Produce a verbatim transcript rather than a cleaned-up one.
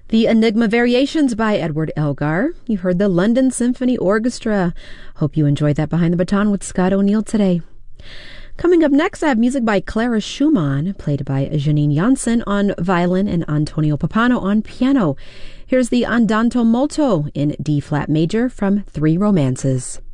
The Enigma Variations by Edward Elgar. You heard the London Symphony Orchestra. Hope you enjoyed that Behind the Baton with Scott O'Neill today. Coming up next, I have music by Clara Schumann, played by Janine Janssen on violin and Antonio Papano on piano. Here's the Andante Molto in D-flat major from Three Romances.